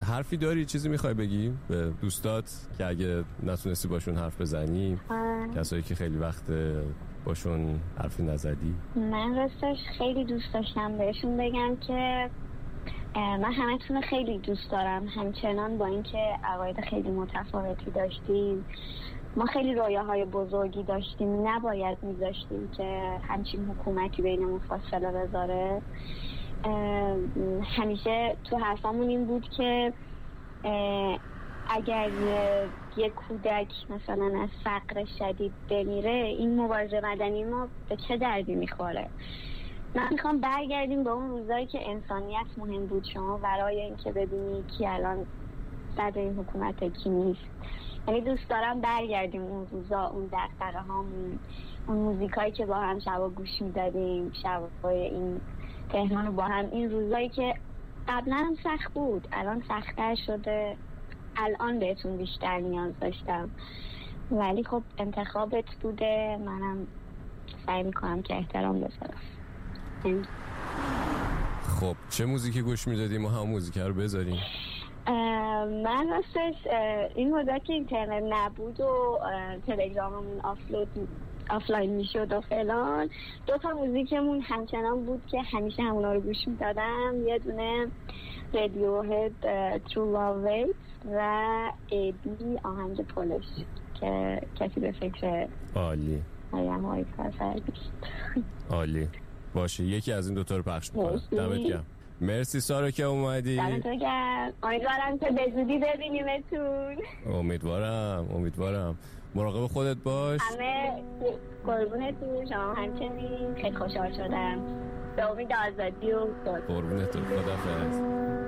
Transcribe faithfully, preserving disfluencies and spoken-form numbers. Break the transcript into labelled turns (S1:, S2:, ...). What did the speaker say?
S1: حرفی داری؟ چیزی میخوای بگی به دوستات که اگه نتونستی باشون حرف بزنی، کسایی که خیلی وقت باشون حرفی نزدی؟
S2: من راستش خیلی دوست داشتم بهشون بگم که من همتون خیلی دوست دارم، همچنان با اینکه عقاید خیلی متفاوتی داشتیم، ما خیلی رویاهای بزرگی داشتیم، نباید میذاشتیم که همچین حکومتی بینمون فاصله بذاره. همیشه تو حرفامون این بود که اگر یک کودک مثلا از فقر شدید بمیره، این مبارزه مدنی ما به چه دردی میخوره؟ من میخوام برگردیم به اون روزایی که انسانیت مهم بود، شما برای اینکه ببینی کی الان صدر این حکومت کی نیست. یعنی دوست دارم برگردیم اون روزا، اون دغدغه هامون، اون موزیکایی که با هم شبا گوش میدادیم، شبای این تهران رو با هم، این روزایی که قبلا هم سخت بود الان سخت‌تر شده، الان بهتون بیشتر نیاز داشتم، ولی خب انتخابت بوده، منم سعی میکنم که احترام بذارم.
S1: خب چه موزیکی گوش میدادی؟ ما هم موزیک رو بذاریم.
S2: من راستش این مدت که اینترنت نبود و تلگراممون آفلود آفلاین میشد و فلان، دو تا موزیکمون همچنان بود که همیشه همونا رو گوش میدادم. یه دونه رادیوهد ترو لاو و ایدی آهنگ پولش که کسی به فکر
S1: عالی
S2: هایم های کار
S1: عالی باشه، یکی از این دوتا رو پخش میکنم. دمت گرم. مرسی سارا که اومدی.
S2: دمت گرم. امیدوارم که به زودی ببینیمتون.
S1: امیدوارم امیدوارم مراقب خودت باش.
S2: همه قربونتون، شما همچنین. خیلی خوشحال شدم. به امید آزادی و
S1: قربونتون. خداحافظ.